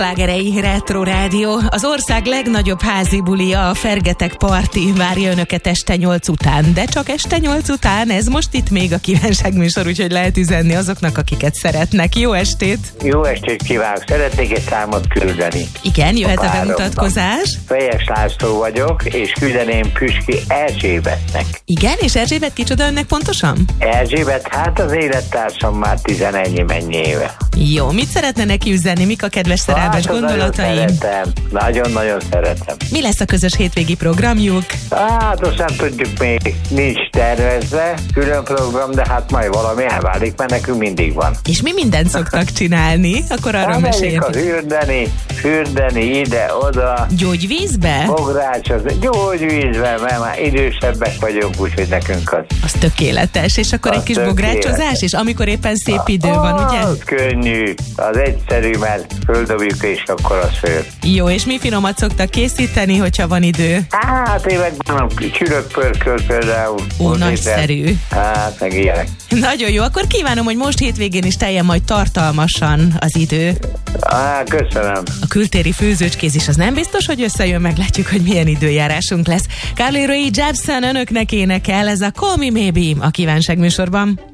Slágerei Retro Rádió. Az ország legnagyobb házi bulia, a Fergetek Party várja önöket este 8 után. De csak este 8 után, ez most itt még a kívánságműsor, úgyhogy lehet üzenni azoknak, akiket szeretnek. Jó estét! Jó estét kívánok! Szeretnék egy számot küldeni. Igen, jöhet a bemutatkozás. Fejes László vagyok, és küldeném Püski Erzsébetnek. Igen, és Erzsébet kicsoda önnek pontosan? Erzsébet, hát az élettársam már 11 éve. Jó, mit szeretne neki üzenni? Mik a kedves szerelmes gondolataim? Nagyon-nagyon szeretem. Mi lesz a közös hétvégi programjuk? Hát azt nem tudjuk még, nincs tervezve, külön program, de hát majd valami elválik, mert nekünk mindig van. És mi mindent szoktak csinálni? Akkor arról meséljetek. Fürdeni ide-oda. Gyógyvízbe? Bográcsozni, gyógyvízbe, mert már idősebbek vagyunk, úgyhogy nekünk az. Az tökéletes, és akkor egy kis bográcsozás, és amikor éppen szép idő van, ugye? Az könnyű, az egyszerű, mert földobjuk, és akkor az föl. Jó, és mi finomat szoktak készíteni, hogyha van idő? Hát években csürökpörkölt például. Ó, nagyszerű. Hát, meg ilyenek. Nagyon jó, akkor kívánom, hogy most hétvégén is teljen majd tartalmasan az idő. Köszönöm. A kültéri főzőcskézés az nem biztos, hogy összejön, meglátjuk, hogy milyen időjárásunk lesz. Carly Rae Jepsen önöknek énekel, ez a Call Me Maybe a kívánságműsorban.